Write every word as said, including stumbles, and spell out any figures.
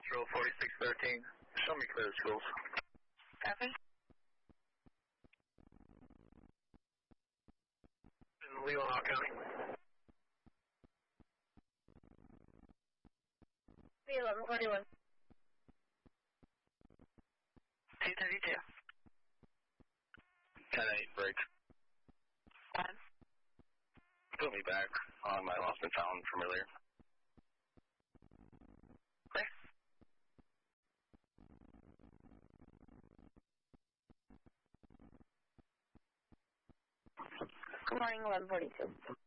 Central forty-six thirteen. Show me clear schools. Copy. In Leelanau County. B eleven forty-one. two thirty-two. ten eight, break. One. Put me back on my lost and found from earlier. Clear. Good morning, eleven forty-two.